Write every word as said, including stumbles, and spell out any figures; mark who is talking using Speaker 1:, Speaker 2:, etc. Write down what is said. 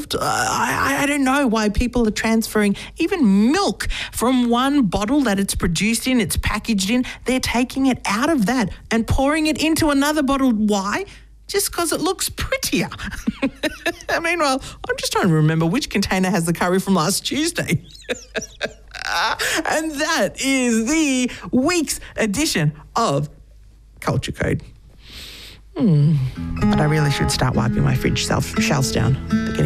Speaker 1: involved. Uh, I, I don't know why people are transferring even milk from one bottle that it's produced in, it's packaged in. They're taking it out of that and pouring it into another bottle. Why? Just because it looks prettier. I mean, well, I'm just trying to remember which container has the curry from last Tuesday. And that is the week's edition of Culture Code. Hmm. But I really should start wiping my fridge shelf, shelves down. They're getting